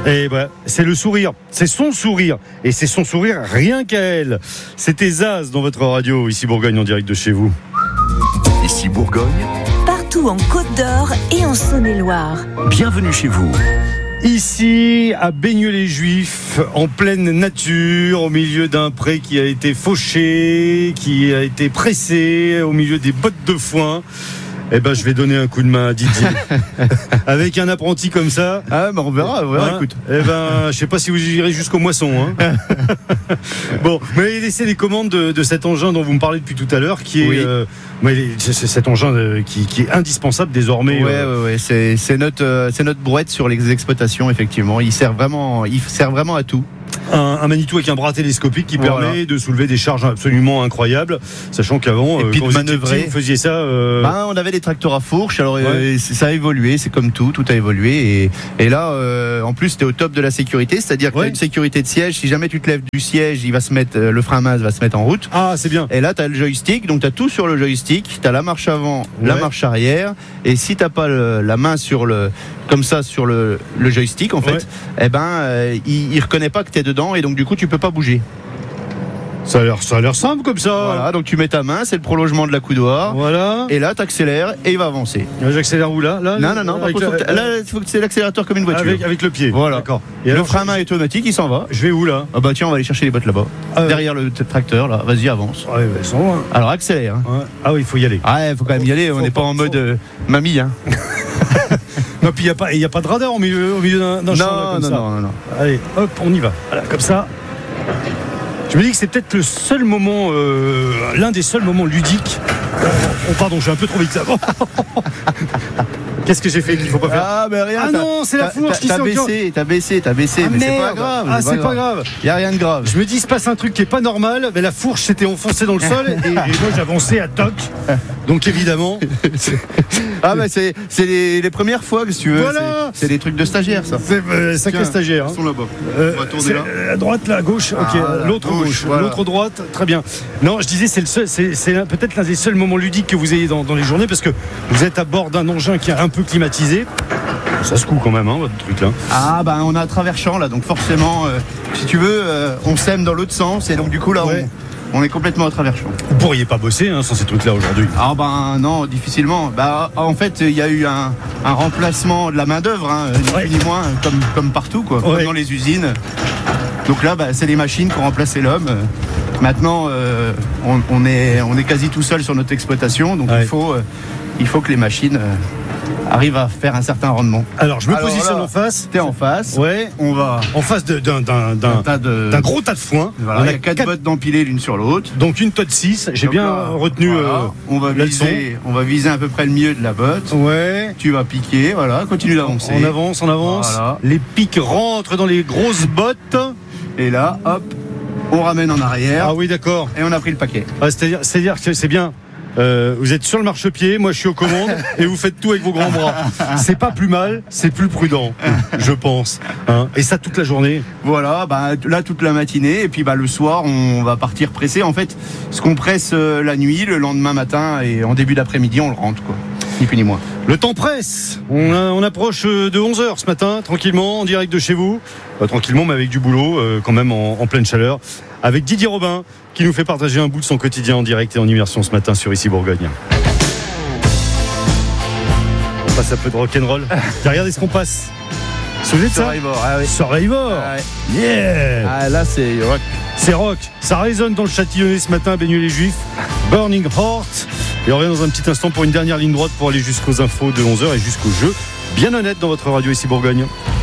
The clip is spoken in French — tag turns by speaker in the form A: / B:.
A: Et bah, c'est le sourire, c'est son sourire, et c'est son sourire rien qu'à elle. C'était Zaz dans votre radio, ici Bourgogne en direct de chez vous.
B: Ici Bourgogne,
C: partout en Côte d'Or et en Saône-et-Loire.
B: Bienvenue chez vous.
A: Ici, à Beigneux-les-Juifs, en pleine nature, au milieu d'un pré qui a été fauché, qui a été pressé, au milieu des bottes de foin. Eh ben, je vais donner un coup de main à Didier. Avec un apprenti comme ça.
D: Ah, bah on verra, écoute.
A: Eh ben, je sais pas si vous irez jusqu'aux moissons, hein. Bon, vous m'avez laissé les commandes de cet engin dont vous me parlez depuis tout à l'heure, qui est, c'est cet engin qui est indispensable désormais.
D: Ouais. C'est notre brouette sur les exploitations, effectivement. Il sert vraiment à tout.
A: Un Manitou avec un bras télescopique qui permet de soulever des charges absolument incroyables, sachant qu'avant, quand vous étiez petit, vous faisiez ça.
D: On avait des tracteurs à fourche, alors ça a évolué, c'est comme tout a évolué. Et là, en plus, t'es au top de la sécurité, c'est-à-dire que t'as une sécurité de siège. Si jamais tu te lèves du siège, il va se mettre, le frein à main va se mettre en route.
A: Ah, c'est bien.
D: Et là, t'as le joystick, donc t'as tout sur le joystick. T'as la marche avant, la marche arrière. Et si t'as pas la main sur le joystick, en fait, il reconnaît pas que t'es dedans, et donc du coup tu peux pas bouger.
A: Ça a l'air simple comme ça.
D: Voilà, donc tu mets ta main, c'est le prolongement de la coudoir.
A: Voilà.
D: Et là t'accélères et il va avancer.
A: J'accélère où là
D: Non. Par contre, là, il faut que c'est l'accélérateur comme une voiture.
A: Avec le pied.
D: Voilà.
A: D'accord.
D: Et le frein à main est automatique, il s'en va.
A: Je vais où là ?
D: Ah bah tiens, on va aller chercher les bottes là-bas. Derrière le tracteur là. Vas-y, avance.
A: Ouais, ils sont loin.
D: Alors accélère.
A: Ouais. Ah oui, il faut y aller.
D: Ah, il faut quand même y aller. On n'est pas en mode mamie, hein.
A: Non, puis il y a pas de radar au milieu d'un champ.
D: Non.
A: Allez, hop, on y va. Voilà, comme ça. Je me dis que c'est peut-être le seul moment, l'un des seuls moments ludiques. Oh, pardon, je suis un peu trop vite. Qu'est-ce que j'ai fait qu'il faut pas faire ?
D: Ah, mais rien.
A: Ah non, c'est la fourche qui s'est
D: T'as baissé, mais c'est pas grave.
A: Ah, c'est pas grave.
D: Y a rien de grave.
A: Je me dis, il se passe un truc qui est pas normal. Mais la fourche s'était enfoncée dans le sol et moi j'avançais à toc. Donc évidemment.
D: Ah, bah c'est les premières fois que si tu veux.
A: Voilà.
D: C'est des trucs de stagiaire, ça.
A: C'est sacré stagiaire.
D: Ils sont là-bas. On va tourner là.
A: À droite, là, à gauche. Ok, l'autre gauche. Voilà. L'autre droite. Très bien. Non, je disais, c'est peut-être l'un des seuls moments ludiques que vous ayez dans les journées parce que vous êtes à bord d'un engin qui est un peu climatisé. Ça se coud quand même, hein, votre truc là. Ah,
D: bah on a un travers-champ là, donc forcément, si tu veux, on sème dans l'autre sens et donc du coup là, on est complètement à travers-champ.
A: Vous pourriez pas bosser sans ces trucs-là aujourd'hui ?
D: Ah ben non, difficilement. Bah en fait, il y a eu un remplacement de la main-d'œuvre, ni moins, comme partout, quoi, comme dans les usines. Donc là, c'est les machines qui ont remplacé l'homme. Maintenant, on est quasi tout seul sur notre exploitation, donc il faut que les machines arrivent à faire un certain rendement.
A: Alors je me positionne en face.
D: T'es en face.
A: Ouais.
D: On va
A: en face d'un gros tas de foin.
D: Voilà, on a 4 bottes d'empilées l'une sur l'autre.
A: Donc une tonne 6. J'ai bien retenu.
D: Voilà. On va viser à peu près le milieu de la botte.
A: Ouais.
D: Tu vas piquer. Voilà. Continue d'avancer.
A: On avance. Voilà. Les pics rentrent dans les grosses bottes.
D: Et là, hop, on ramène en arrière.
A: Ah oui, d'accord.
D: Et on a pris le paquet.
A: C'est-à-dire que c'est bien. Vous êtes sur le marchepied, moi je suis aux commandes et vous faites tout avec vos grands bras. C'est pas plus mal, c'est plus prudent, je pense. Et ça toute la journée.
D: Voilà, là toute la matinée et puis le soir on va partir presser. En fait, ce qu'on presse la nuit, le lendemain matin et en début d'après-midi on le rentre, quoi. Ni plus ni moins.
A: Le temps presse. On approche de 11h ce matin, tranquillement, en direct de chez vous. Tranquillement, mais avec du boulot, quand même en pleine chaleur. Avec Didier Robin, qui nous fait partager un bout de son quotidien en direct et en immersion ce matin sur Ici Bourgogne. On passe un peu de rock'n'roll. Regardez ce qu'on passe. Vous vous souvenez de ça ? Survivor. Yeah.
D: Ah, là c'est rock.
A: C'est rock. Ça résonne dans le Châtillonnais ce matin à Beigneux-les-Juifs. Burning Heart. Et on revient dans un petit instant pour une dernière ligne droite pour aller jusqu'aux infos de 11h et jusqu'au jeu. Bien honnête dans votre radio Ici Bourgogne.